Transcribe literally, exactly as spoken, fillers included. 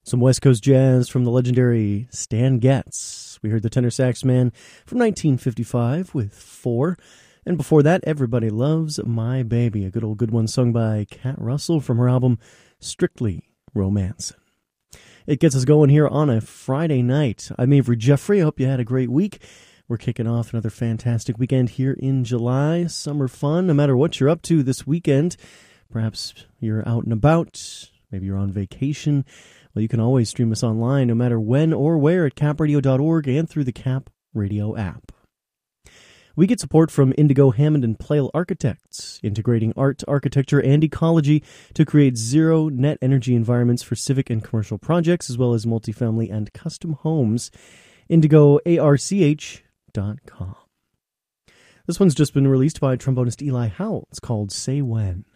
Some West Coast jazz from the legendary Stan Getz. We heard the tenor sax man from nineteen fifty-five with Four. And before that, Everybody Loves My Baby, a good old good one sung by Kat Russell from her album Strictly Romancin'. It gets us going here on a Friday night. I'm Avery Jeffrey. I hope you had a great week. We're kicking off another fantastic weekend here in July. Summer fun, no matter what you're up to this weekend. Perhaps you're out and about. Maybe you're on vacation. Well, you can always stream us online no matter when or where at cap radio dot org and through the Cap Radio app. We get support from Indigo Hammond and Plale Architects, integrating art, architecture, and ecology to create zero net energy environments for civic and commercial projects, as well as multifamily and custom homes. indigo arch dot com. This one's just been released by trombonist Eli Howell. It's called Say When.